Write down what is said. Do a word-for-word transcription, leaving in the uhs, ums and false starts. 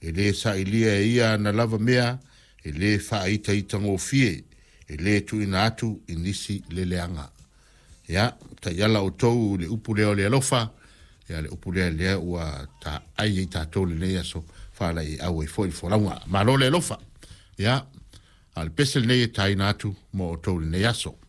e le sa ilia ia na lava mea, e le whaita i tango fie, e le tu ina atu inisi le leanga. Ya, ta yala o tau le upu leo le alofa, ya le upu leo lea ua ta ai i tātou le nei aso, whala i au e fo i foraunga. Ma lo le alofa, ya, al pesel nei e ta ina atu mo o tau le nei aso.